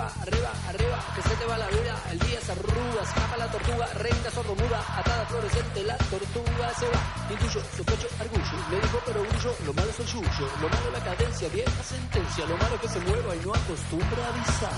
arriba, arriba, que se te va la vida. El día se arruga, escapa la tortuga, reina sordomuda, atada florescente, la tortuga se va. Intuyo, sospecho, argullo, le dijo pero grullo, lo malo es el yuyo, lo malo la cadencia, vieja sentencia, lo malo que se mueva y no acostumbra a avisar.